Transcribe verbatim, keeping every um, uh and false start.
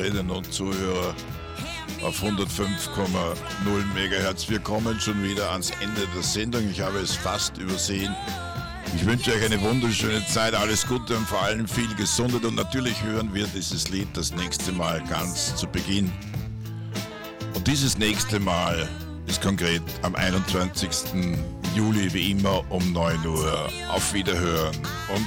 Zuhörerinnen und Zuhörer auf hundertfünf Komma null Megahertz. Wir kommen schon wieder ans Ende der Sendung. Ich habe es fast übersehen. Ich wünsche euch eine wunderschöne Zeit, alles Gute und vor allem viel Gesundheit. Und natürlich hören wir dieses Lied das nächste Mal ganz zu Beginn. Und dieses nächste Mal ist konkret am einundzwanzigsten Juli wie immer um neun Uhr. Auf Wiederhören und